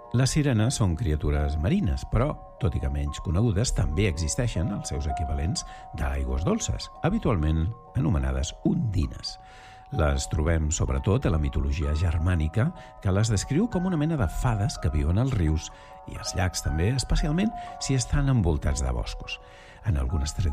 Les sirenes són criatures marines, però, tot i que menys conegudes, també existeixen els seus equivalents d'aigües dolces, habitualment anomenades undines. Les trobem sobretot a la mitologia germànica, que les descriu com una mena de fades que viuen als rius i als llacs també, especialment si estan envoltats de boscos. En algunes